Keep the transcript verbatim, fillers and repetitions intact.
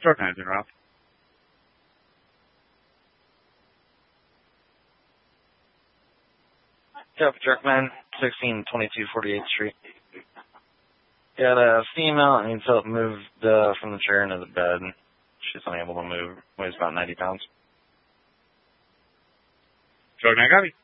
Truck nineteen, Ralph. Yep, Jerkman, sixteen twenty-two forty-eighth Street. Got a female that needs help moved uh, from the chair into the bed. She's unable to move. Weighs about ninety pounds. Truck nine, copy.